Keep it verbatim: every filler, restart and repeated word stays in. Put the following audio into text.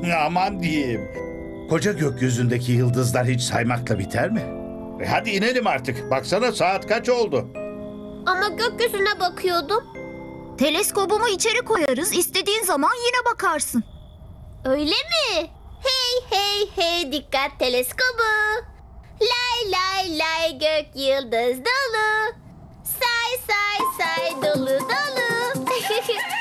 Aman diyeyim. Koca gökyüzündeki yıldızlar hiç saymakla biter mi? E hadi inelim artık. Baksana saat kaç oldu? Ama gökyüzüne bakıyordum. Teleskobumu içeri koyarız. İstediğin zaman yine bakarsın. Öyle mi? Hey hey hey dikkat teleskobu. Lay lay lay gök yıldız dolu. Say say say dolu dolu.